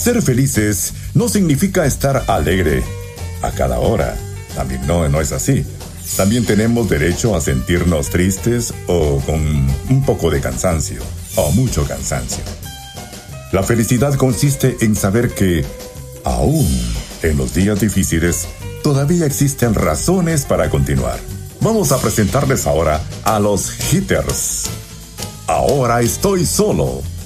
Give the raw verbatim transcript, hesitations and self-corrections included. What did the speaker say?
Ser felices no significa estar alegre a cada hora. También no, no es así. También tenemos derecho a sentirnos tristes o con un poco de cansancio, o mucho cansancio. La felicidad consiste en saber que, aún en los días difíciles, todavía existen razones para continuar. Vamos a presentarles ahora a los Hitters. Ahora estoy solo.